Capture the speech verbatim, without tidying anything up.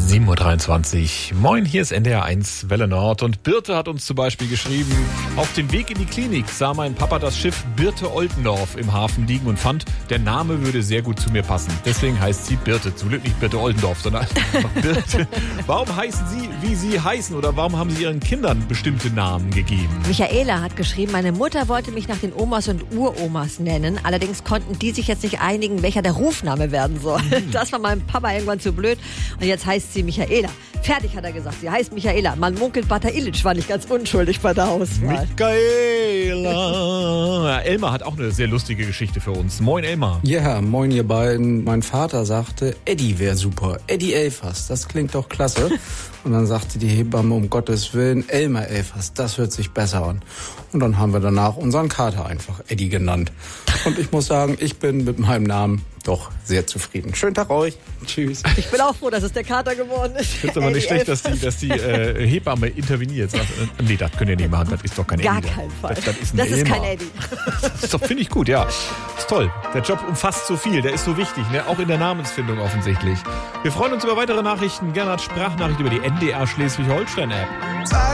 sieben Uhr dreiundzwanzig. Moin, hier ist N D R eins Welle Nord. Und Birte hat uns zum Beispiel geschrieben: Auf dem Weg in die Klinik sah mein Papa das Schiff Birte Oldendorf im Hafen liegen und fand, der Name würde sehr gut zu mir passen. Deswegen heißt sie Birte. Zum Glück nicht Birte Oldendorf, sondern einfach Birte. Warum heißen Sie, wie Sie heißen? Oder warum haben Sie Ihren Kindern bestimmte Namen gegeben? Michaela hat geschrieben, meine Mutter wollte mich nach den Omas und Uromas nennen. Allerdings konnten die sich jetzt nicht einigen, welcher der Rufname werden soll. Mhm. Das war meinem Papa irgendwann zu blöd. Und jetzt heißt sie Michaela. Fertig, hat er gesagt. Sie heißt Michaela. Man munkelt, Bata Illich war nicht ganz unschuldig bei der Auswahl. Michaela. Elmar hat auch eine sehr lustige Geschichte für uns. Moin, Elmar. Ja, moin ihr beiden. Mein Vater sagte, Eddie wäre super. Eddie Elfers, das klingt doch klasse. Und dann sagte die Hebamme, um Gottes Willen, Elmar Elfers, das hört sich besser an. Und dann haben wir danach unseren Kater einfach Eddie genannt. Und ich muss sagen, ich bin mit meinem Namen doch sehr zufrieden. Schönen Tag euch. Tschüss. Ich bin auch froh, dass es der Kater geworden ist. Ich finde es aber nicht schlecht, dass die, dass die äh, Hebamme interveniert. Sagt, äh, nee, das könnt ihr nicht machen, das ist doch kein Gar Eddie. Gar keinen Fall. Das, das ist, ein das ist kein Elmar. Eddie. Das ist doch, finde ich gut, ja. Ist toll. Der Job umfasst so viel, der ist so wichtig, ne? Auch in der Namensfindung offensichtlich. Wir freuen uns über weitere Nachrichten, gerne als Sprachnachricht über die N D R Schleswig-Holstein-App.